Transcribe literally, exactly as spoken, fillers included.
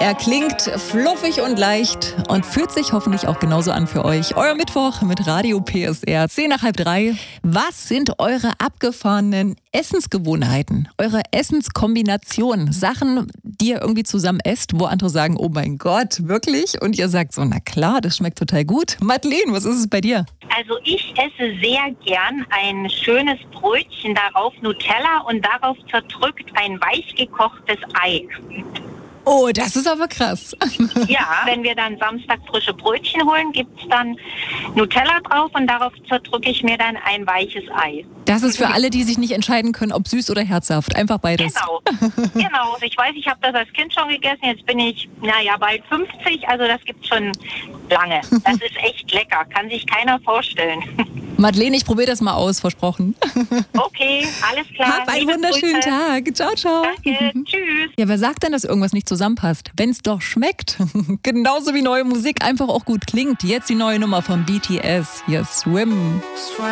Er klingt fluffig und leicht und fühlt sich hoffentlich auch genauso an für euch. Euer Mittwoch mit Radio P S R, zehn nach halb drei. Was sind eure abgefahrenen Essensgewohnheiten? Eure Essenskombination? Sachen, die ihr irgendwie zusammen esst, wo andere sagen, oh mein Gott, wirklich? Und ihr sagt so, na klar, das schmeckt total gut. Madeleine, was ist es bei dir? Also ich esse sehr gern ein schönes Brötchen, darauf Nutella und darauf zerdrückt ein weich gekochtes Ei. Oh, das ist aber krass. Ja, wenn wir dann Samstag frische Brötchen holen, gibt es dann Nutella drauf und darauf zerdrücke ich mir dann ein weiches Ei. Das ist für alle, die sich nicht entscheiden können, ob süß oder herzhaft. Einfach beides. Genau, genau. Ich weiß, ich habe das als Kind schon gegessen. Jetzt bin ich, naja, bald fünfzig. Also das gibt's schon lange. Das ist echt lecker. Kann sich keiner vorstellen. Madeleine, ich probiere das mal aus, versprochen. Okay, alles klar. Hab einen Liebe wunderschönen Grüße. Tag. Ciao, ciao. Danke, tschüss. Ja, wer sagt denn, dass irgendwas nicht zusammenpasst? Wenn es doch schmeckt. Genauso wie neue Musik einfach auch gut klingt. Jetzt die neue Nummer von B T S. Hier Swim.